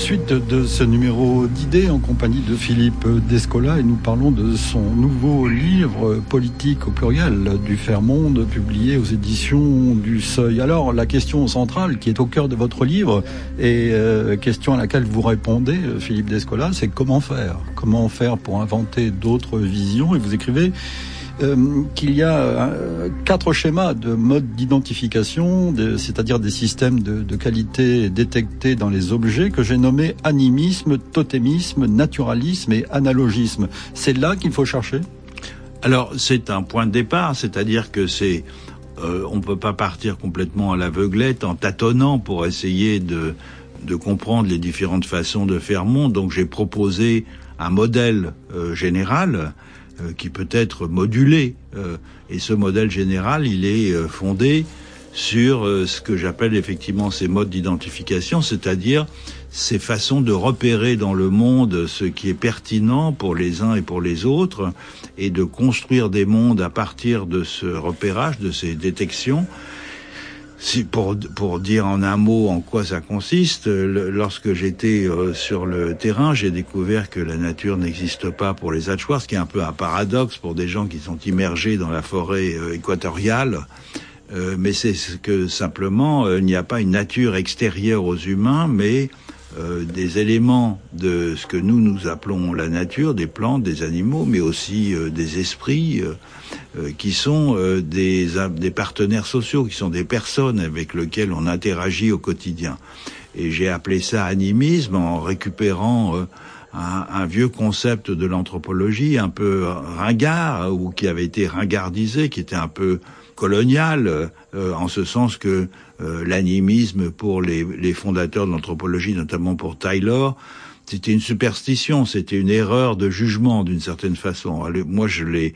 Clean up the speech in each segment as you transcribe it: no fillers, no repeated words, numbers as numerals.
Suite de ce numéro d'idées en compagnie de Philippe Descola et nous parlons de son nouveau livre politique au pluriel du Faire-Monde publié aux éditions du Seuil. Alors la question centrale qui est au cœur de votre livre et question à laquelle vous répondez Philippe Descola, c'est comment faire pour inventer d'autres visions, et vous écrivez qu'il y a 4 schémas de mode d'identification, c'est-à-dire des systèmes de qualité détectés dans les objets que j'ai nommés animisme, totémisme, naturalisme et analogisme. C'est là qu'il faut chercher ? Alors, c'est un point de départ, c'est-à-dire que on peut pas partir complètement à l'aveuglette en tâtonnant pour essayer de comprendre les différentes façons de faire monde. Donc, j'ai proposé un modèle général qui peut être modulé. Et ce modèle général, il est fondé sur ce que j'appelle effectivement ces modes d'identification, c'est-à-dire ces façons de repérer dans le monde ce qui est pertinent pour les uns et pour les autres, et de construire des mondes à partir de ce repérage, de ces détections. Pour dire en un mot en quoi ça consiste, lorsque j'étais sur le terrain, j'ai découvert que la nature n'existe pas pour les Achuars, ce qui est un peu un paradoxe pour des gens qui sont immergés dans la forêt équatoriale. Mais c'est que simplement, il n'y a pas une nature extérieure aux humains, mais des éléments de ce que nous appelons la nature, des plantes, des animaux, mais aussi des esprits qui sont des partenaires sociaux, qui sont des personnes avec lesquelles on interagit au quotidien. Et j'ai appelé ça animisme en récupérant un vieux concept de l'anthropologie un peu ringard, ou qui avait été ringardisé, qui était un peu colonial, en ce sens que l'animisme pour les fondateurs de l'anthropologie, notamment pour Taylor, c'était une superstition, c'était une erreur de jugement d'une certaine façon. Alors, moi, je l'ai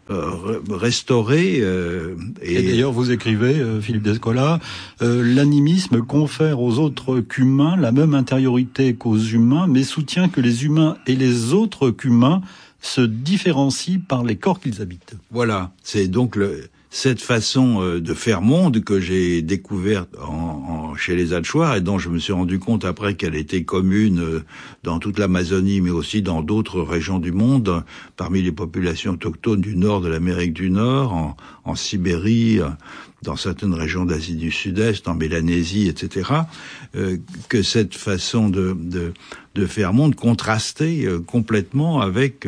restauré. Et d'ailleurs, vous écrivez, Philippe Descola, l'animisme confère aux autres qu'humains la même intériorité qu'aux humains, mais soutient que les humains et les autres qu'humains se différencient par les corps qu'ils habitent. Voilà, c'est donc cette façon de faire monde que j'ai découverte chez les Achuars, et dont je me suis rendu compte après qu'elle était commune dans toute l'Amazonie, mais aussi dans d'autres régions du monde, parmi les populations autochtones du nord de l'Amérique du Nord, en Sibérie, dans certaines régions d'Asie du Sud-Est, en Mélanésie, etc., que cette façon de faire monde contrastait complètement avec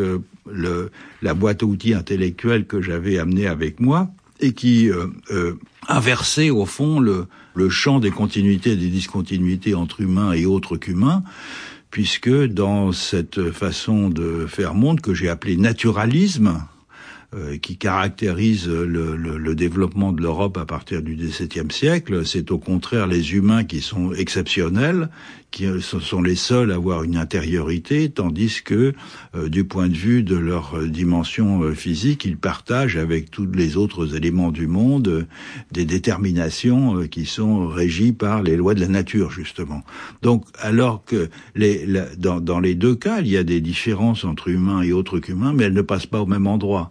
la boîte à outils intellectuelle que j'avais amenée avec moi, et qui inversait au fond le champ des continuités et des discontinuités entre humains et autres qu'humains, puisque dans cette façon de faire monde que j'ai appelée naturalisme, qui caractérise le développement de l'Europe à partir du XVIIe siècle, c'est au contraire les humains qui sont exceptionnels, qui sont les seuls à avoir une intériorité, tandis que du point de vue de leur dimension physique, ils partagent avec tous les autres éléments du monde des déterminations qui sont régies par les lois de la nature, justement. Donc, alors que dans les deux cas, il y a des différences entre humains et autres qu'humains, mais elles ne passent pas au même endroit.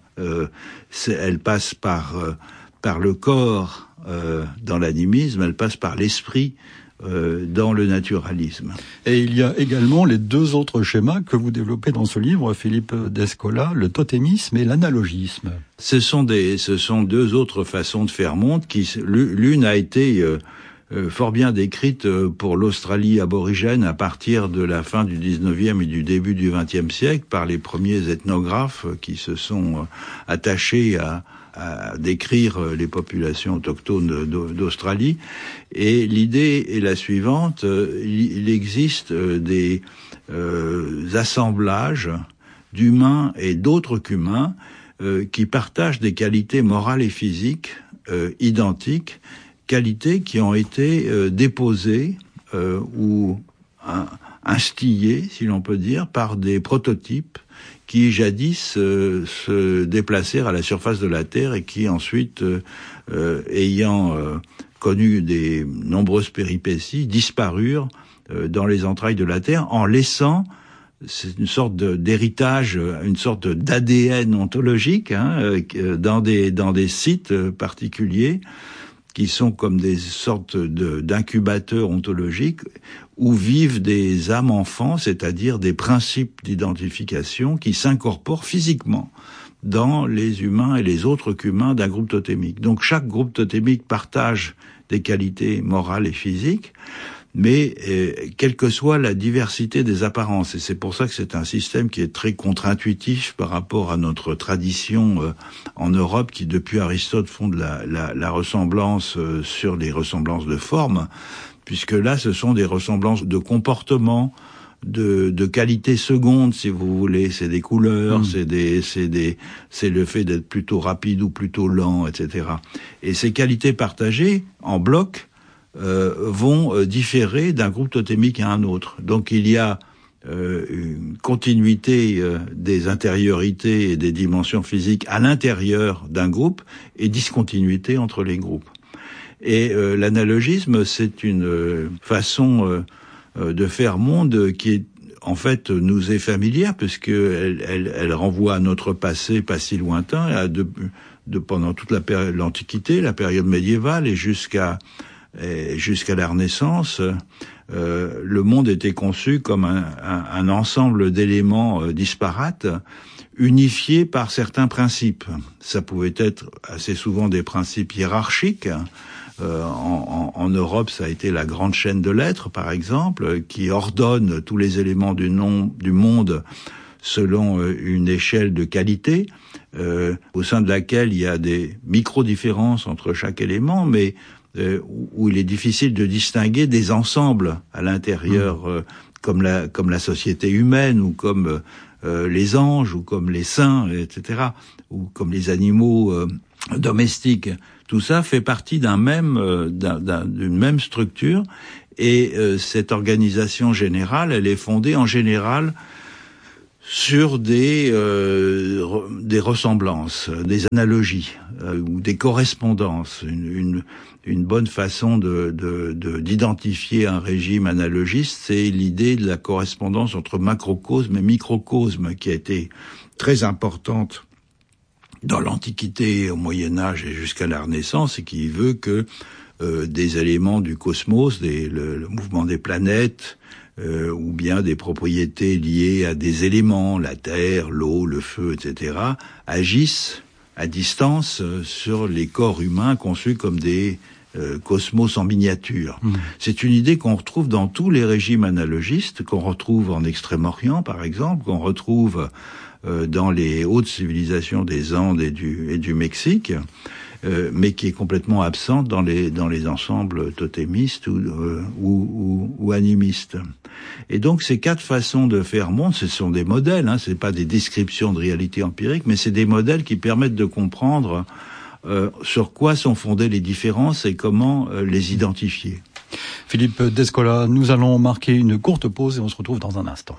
Elle passe par le corps dans l'animisme, elle passe par l'esprit dans le naturalisme. Et il y a également les 2 autres schémas que vous développez dans ce livre, Philippe Descola, le totémisme et l'analogisme. Ce sont 2 autres façons de faire monde qui, l'une a été fort bien décrite pour l'Australie aborigène à partir de la fin du 19e et du début du 20e siècle par les premiers ethnographes qui se sont attachés à décrire les populations autochtones d'Australie. Et l'idée est la suivante, il existe des assemblages d'humains et d'autres qu'humains qui partagent des qualités morales et physiques identiques, qualités qui ont été déposées ou instillées, si l'on peut dire, par des prototypes qui jadis se déplacèrent à la surface de la Terre et qui ensuite, ayant connu des nombreuses péripéties, disparurent dans les entrailles de la Terre en laissant, c'est une sorte d'héritage, une sorte d'ADN ontologique dans des sites particuliers qui sont comme des sortes d'incubateurs ontologiques où vivent des âmes enfants, c'est-à-dire des principes d'identification qui s'incorporent physiquement dans les humains et les autres qu'humains d'un groupe totémique. Donc chaque groupe totémique partage des qualités morales et physiques, mais quelle que soit la diversité des apparences. Et c'est pour ça que c'est un système qui est très contre-intuitif par rapport à notre tradition en Europe, qui depuis Aristote fonde la ressemblance sur les ressemblances de forme, puisque là ce sont des ressemblances de comportement, de qualité seconde, si vous voulez. C'est des couleurs, c'est le fait d'être plutôt rapide ou plutôt lent, etc. Et ces qualités partagées en bloc vont différer d'un groupe totémique à un autre. Donc il y a une continuité des intériorités et des dimensions physiques à l'intérieur d'un groupe et discontinuité entre les groupes. Et l'analogisme, c'est une façon de faire monde qui en fait nous est familière, puisque elle renvoie à notre passé pas si lointain, pendant toute l'Antiquité, la période médiévale et jusqu'à la Renaissance. Le monde était conçu comme un ensemble d'éléments disparates, unifiés par certains principes. Ça pouvait être assez souvent des principes hiérarchiques. En Europe, ça a été la grande chaîne de l'être, par exemple, qui ordonne tous les éléments du monde selon une échelle de qualité, au sein de laquelle il y a des micro-différences entre chaque élément, mais où il est difficile de distinguer des ensembles à l'intérieur, comme la société humaine, ou comme les anges, ou comme les saints, etc., ou comme les animaux domestiques. Tout ça fait partie d'une même structure, et cette organisation générale, elle est fondée en général sur des ressemblances, des analogies ou des correspondances. Une bonne façon d'identifier un régime analogiste, c'est l'idée de la correspondance entre macrocosme et microcosme, qui a été très importante dans l'Antiquité, au Moyen-Âge et jusqu'à la Renaissance, et qui veut que des éléments du cosmos, le mouvement des planètes, ou bien des propriétés liées à des éléments, la terre, l'eau, le feu, etc., agissent à distance sur les corps humains conçus comme des cosmos en miniature. C'est une idée qu'on retrouve dans tous les régimes analogistes, qu'on retrouve en Extrême-Orient, par exemple, qu'on retrouve dans les hautes civilisations des Andes et du Mexique, mais qui est complètement absente dans les ensembles totémistes ou animistes. Et donc ces quatre façons de faire monde, ce sont des modèles, c'est pas des descriptions de réalité empirique, mais c'est des modèles qui permettent de comprendre sur quoi sont fondées les différences et comment les identifier. Philippe Descola, nous allons marquer une courte pause et on se retrouve dans un instant.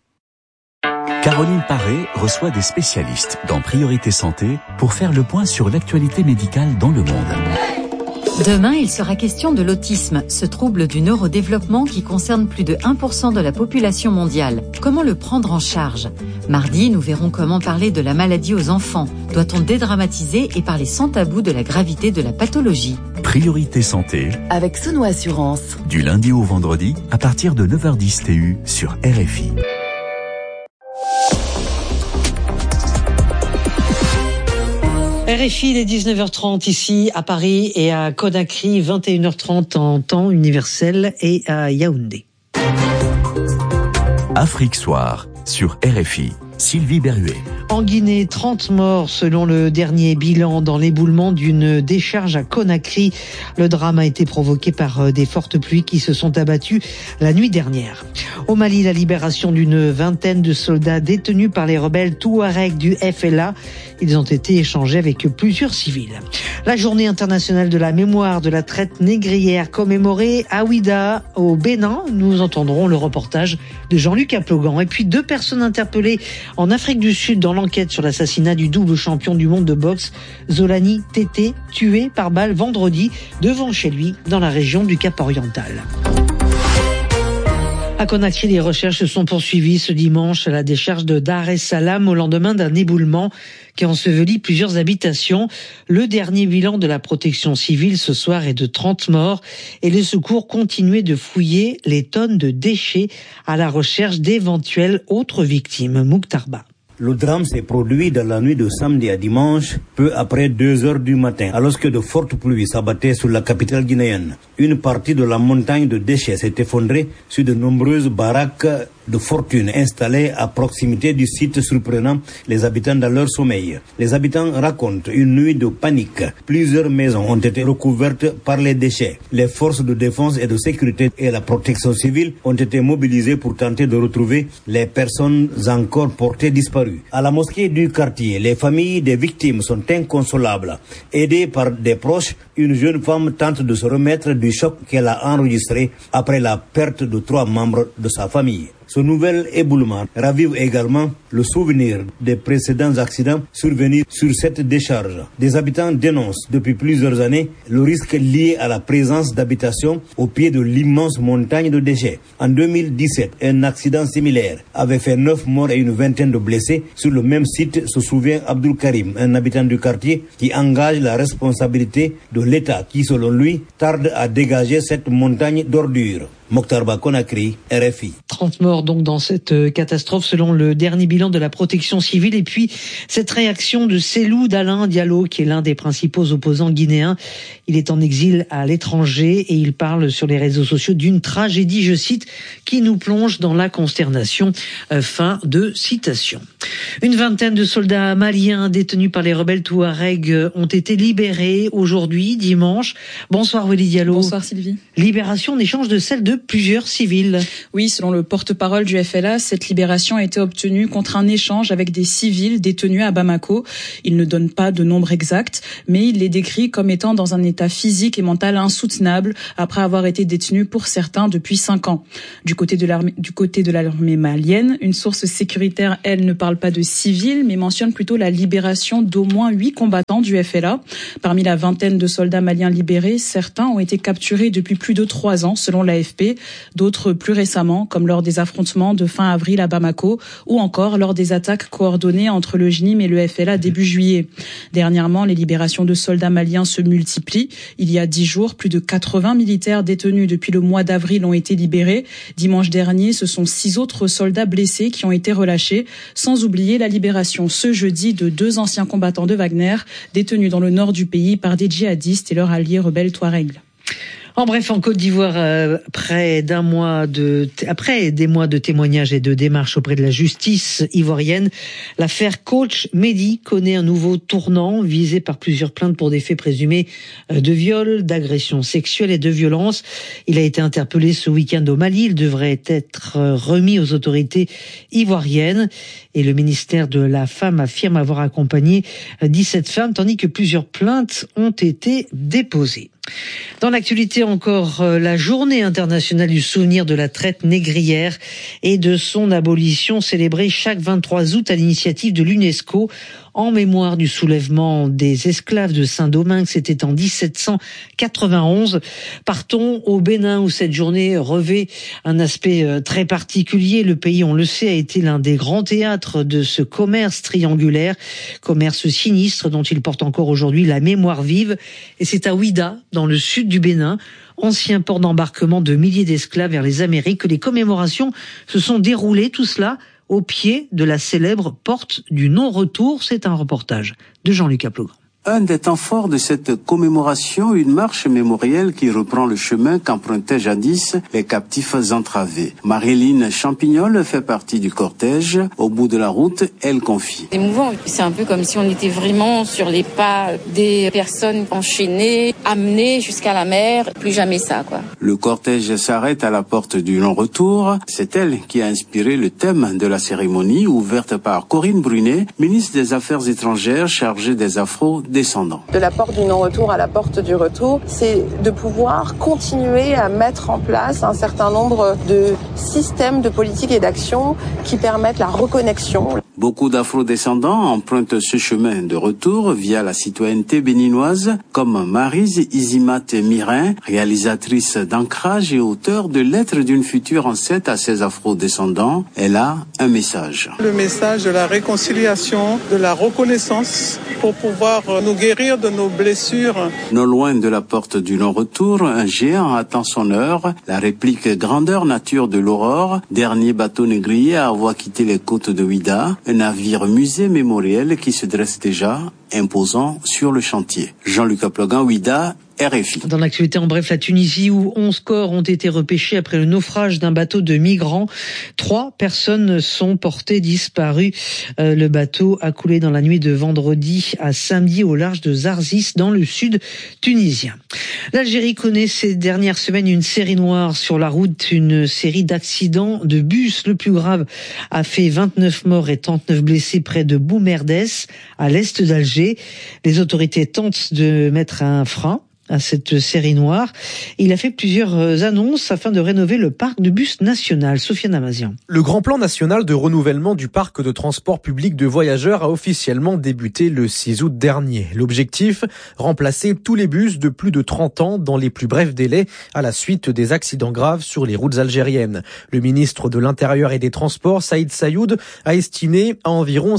Caroline Paré reçoit des spécialistes dans Priorité Santé pour faire le point sur l'actualité médicale dans le monde. Demain, il sera question de l'autisme, ce trouble du neurodéveloppement qui concerne plus de 1% de la population mondiale. Comment le prendre en charge ? Mardi, nous verrons comment parler de la maladie aux enfants. Doit-on dédramatiser et parler sans tabou de la gravité de la pathologie ? Priorité Santé, avec Sono Assurance. Du lundi au vendredi, à partir de 9h10 TU sur RFI. RFI, il est 19h30 ici à Paris et à Conakry, 21h30 en temps universel et à Yaoundé. Afrique Soir sur RFI. Sylvie Berruet. En Guinée, 30 morts selon le dernier bilan dans l'éboulement d'une décharge à Conakry. Le drame a été provoqué par des fortes pluies qui se sont abattues la nuit dernière. Au Mali, la libération d'une vingtaine de soldats détenus par les rebelles Touaregs du FLA. Ils ont été échangés avec plusieurs civils. La journée internationale de la mémoire de la traite négrière commémorée à Ouidah, au Bénin. Nous entendrons le reportage de Jean-Luc Aplogan. Et puis 2 personnes interpellées en Afrique du Sud dans l'enquête sur l'assassinat du double champion du monde de boxe, Zolani Tété, tué par balle vendredi devant chez lui dans la région du Cap-Oriental. À Conakry, les recherches se sont poursuivies ce dimanche à la décharge de Dar es Salaam au lendemain d'un éboulement qui a enseveli plusieurs habitations. Le dernier bilan de la protection civile ce soir est de 30 morts et les secours continuaient de fouiller les tonnes de déchets à la recherche d'éventuelles autres victimes. Mouktarba. Le drame s'est produit dans la nuit de samedi à dimanche, peu après 2 heures du matin, alors que de fortes pluies s'abattaient sur la capitale guinéenne. Une partie de la montagne de déchets s'est effondrée sur de nombreuses baraques de fortune installées à proximité du site, surprenant les habitants dans leur sommeil. Les habitants racontent une nuit de panique. Plusieurs maisons ont été recouvertes par les déchets. Les forces de défense et de sécurité et la protection civile ont été mobilisées pour tenter de retrouver les personnes encore portées disparues. À la mosquée du quartier, les familles des victimes sont inconsolables. Aidées par des proches, une jeune femme tente de se remettre du choc qu'elle a enregistré après la perte de 3 membres de sa famille. Ce nouvel éboulement ravive également le souvenir des précédents accidents survenus sur cette décharge. Des habitants dénoncent depuis plusieurs années le risque lié à la présence d'habitations au pied de l'immense montagne de déchets. En 2017, un accident similaire avait fait 9 morts et une vingtaine de blessés sur le même site, se souvient Abdul Karim, un habitant du quartier qui engage la responsabilité de l'État qui, selon lui, tarde à dégager cette montagne d'ordures. Mokhtarba, Conakry, RFI. 30 morts donc dans cette catastrophe selon le dernier bilan de la protection civile. Et puis cette réaction de Cellou Dalein Diallo, qui est l'un des principaux opposants guinéens. Il est en exil à l'étranger et il parle sur les réseaux sociaux d'une tragédie, je cite, qui nous plonge dans la consternation. Fin de citation. Une vingtaine de soldats maliens détenus par les rebelles Touaregs ont été libérés aujourd'hui, dimanche. Bonsoir Willy Diallo. Bonsoir Sylvie. Libération en échange de celle de plusieurs civils. Oui, selon le porte-parole du FLA, cette libération a été obtenue contre un échange avec des civils détenus à Bamako. Il ne donne pas de nombre exact, mais il les décrit comme étant dans un état physique et mental insoutenable après avoir été détenus pour certains depuis 5 ans. Du côté de l'armée malienne, une source sécuritaire, elle, ne parle pas de civils, mais mentionne plutôt la libération d'au moins 8 combattants du FLA. Parmi la vingtaine de soldats maliens libérés, certains ont été capturés depuis plus de 3 ans, selon l'AFP. D'autres plus récemment, comme lors des affrontements de fin avril à Bamako, ou encore lors des attaques coordonnées entre le JNIM et le FLA début juillet. Dernièrement, les libérations de soldats maliens se multiplient. Il y a 10 jours, plus de 80 militaires détenus depuis le mois d'avril ont été libérés. Dimanche dernier, ce sont 6 autres soldats blessés qui ont été relâchés, sans oublier la libération ce jeudi de 2 anciens combattants de Wagner, détenus dans le nord du pays par des djihadistes et leurs alliés rebelles Touaregs. En bref, en Côte d'Ivoire, après des mois de témoignages et de démarches auprès de la justice ivoirienne, l'affaire Coach Mehdi connaît un nouveau tournant, visé par plusieurs plaintes pour des faits présumés de viol, d'agression sexuelle et de violence. Il a été interpellé ce week-end au Mali. Il devrait être remis aux autorités ivoiriennes. Et le ministère de la Femme affirme avoir accompagné 17 femmes, tandis que plusieurs plaintes ont été déposées. Dans l'actualité encore, la journée internationale du souvenir de la traite négrière et de son abolition célébrée chaque 23 août à l'initiative de l'UNESCO en mémoire du soulèvement des esclaves de Saint-Domingue. C'était en 1791. Partons au Bénin où cette journée revêt un aspect très particulier. Le pays, on le sait, a été l'un des grands théâtres de ce commerce triangulaire, commerce sinistre dont il porte encore aujourd'hui la mémoire vive. Et c'est à Ouidah, dans le sud du Bénin, ancien port d'embarquement de milliers d'esclaves vers les Amériques, que les commémorations se sont déroulées, tout cela au pied de la célèbre porte du non-retour. C'est un reportage de Jean-Luc Aplogan. Un des temps forts de cette commémoration, une marche mémorielle qui reprend le chemin qu'empruntaient jadis les captifs entravés. Marilyn Champignol fait partie du cortège. Au bout de la route, elle confie. C'est émouvant, c'est un peu comme si on était vraiment sur les pas des personnes enchaînées, amenées jusqu'à la mer. Plus jamais ça, quoi. Le cortège s'arrête à la porte du non-retour. C'est elle qui a inspiré le thème de la cérémonie, ouverte par Corinne Brunet, ministre des Affaires étrangères chargée des Afro-descendants. De la porte du non-retour à la porte du retour, c'est de pouvoir continuer à mettre en place un certain nombre de systèmes de politique et d'action qui permettent la reconnexion. Beaucoup d'afro-descendants empruntent ce chemin de retour via la citoyenneté béninoise, comme Maryse Izimat Mirin, réalisatrice d'ancrage et auteure de Lettres d'une future ancêtre à ses afro-descendants. Elle a un message. Le message de la réconciliation, de la reconnaissance pour pouvoir nous guérir de nos blessures. Non loin de la porte du non-retour, un géant attend son heure, la réplique grandeur nature de l'Aurore, dernier bateau négrier à avoir quitté les côtes de Ouida, un navire musée mémoriel qui se dresse déjà, imposant sur le chantier. Jean-Luc Aplogan, Ouida, RFI. Dans l'actualité, en bref, la Tunisie où 11 corps ont été repêchés après le naufrage d'un bateau de migrants. 3 personnes sont portées disparues. Le bateau a coulé dans la nuit de vendredi à samedi au large de Zarzis dans le sud tunisien. L'Algérie connaît ces dernières semaines une série noire sur la route, une série d'accidents de bus. Le plus grave a fait 29 morts et 39 blessés près de Boumerdès, à l'est d'Alger. Les autorités tentent de mettre un frein à cette série noire. Il a fait plusieurs annonces afin de rénover le parc de bus national. Sofiane Amazian. Le grand plan national de renouvellement du parc de transport public de voyageurs a officiellement débuté le 6 août dernier. L'objectif, remplacer tous les bus de plus de 30 ans dans les plus brefs délais à la suite des accidents graves sur les routes algériennes. Le ministre de l'Intérieur et des Transports, Saïd Sayoud, a estimé à environ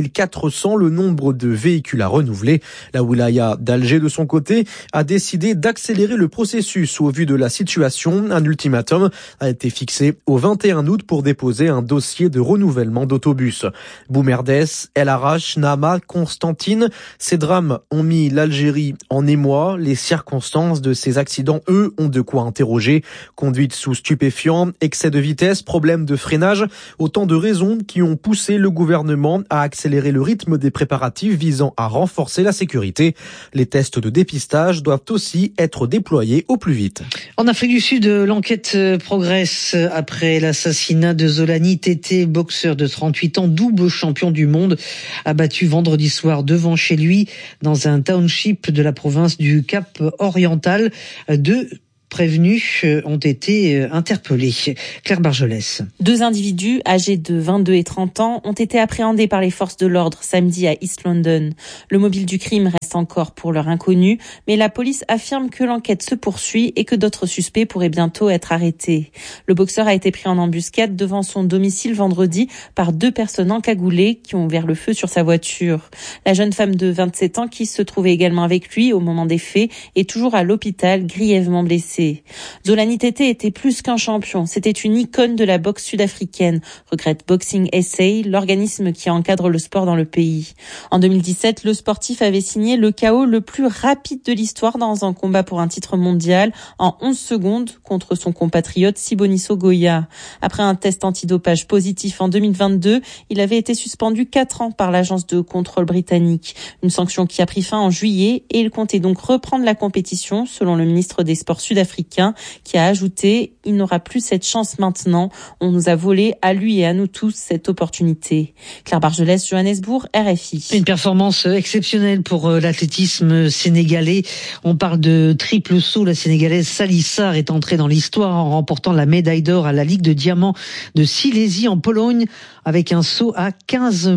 5400 le nombre de véhicules à renouveler. La wilaya d'Alger, de son côté, a décidé d'accélérer le processus au vu de la situation. Un ultimatum a été fixé au 21 août pour déposer un dossier de renouvellement d'autobus. Boumerdès, El Arash, Nama, Constantine, ces drames ont mis l'Algérie en émoi. Les circonstances de ces accidents, eux, ont de quoi interroger. Conduite sous stupéfiants, excès de vitesse, problème de freinage, autant de raisons qui ont poussé le gouvernement à accélérer le rythme des préparatifs visant à renforcer la sécurité. Les tests de dépistage doivent aussi être déployés au plus vite. En Afrique du Sud, l'enquête progresse après l'assassinat de Zolani Tété, boxeur de 38 ans, double champion du monde, abattu vendredi soir devant chez lui dans un township de la province du Cap Oriental. 2 prévenus ont été interpellés. Claire Bargelès. 2 individus âgés de 22 et 30 ans ont été appréhendés par les forces de l'ordre samedi à East London. Le mobile du crime reste encore pour l'heure inconnu, mais la police affirme que l'enquête se poursuit et que d'autres suspects pourraient bientôt être arrêtés. Le boxeur a été pris en embuscade devant son domicile vendredi par 2 personnes encagoulées qui ont ouvert le feu sur sa voiture. La jeune femme de 27 ans qui se trouvait également avec lui au moment des faits est toujours à l'hôpital, grièvement blessée. Zolani Tété était plus qu'un champion, c'était une icône de la boxe sud-africaine, regrette Boxing SA, l'organisme qui encadre le sport dans le pays. En 2017, le sportif avait signé le KO le plus rapide de l'histoire dans un combat pour un titre mondial en 11 secondes contre son compatriote Siboniso Goya. Après un test antidopage positif en 2022, il avait été suspendu 4 ans par l'agence de contrôle britannique. Une sanction qui a pris fin en juillet et il comptait donc reprendre la compétition selon le ministre des Sports sud-africain qui a ajouté « Il n'aura plus cette chance maintenant. On nous a volé, à lui et à nous tous, cette opportunité. » Claire Bargelès, Johannesburg, RFI. Une performance exceptionnelle pour l'athlétisme sénégalais. On parle de triple saut. La Sénégalaise Salissar est entrée dans l'histoire en remportant la médaille d'or à la Ligue de diamant de Silésie en Pologne avec un saut à 15,08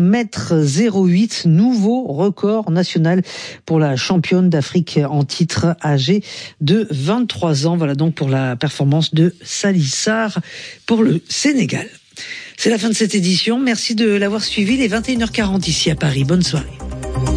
m, nouveau record national pour la championne d'Afrique en titre âgée de 23 ans. Voilà donc pour la performance de Salissar pour le Sénégal. C'est la fin de cette édition. Merci de l'avoir suivi. Il est 21h40 ici à Paris. Bonne soirée.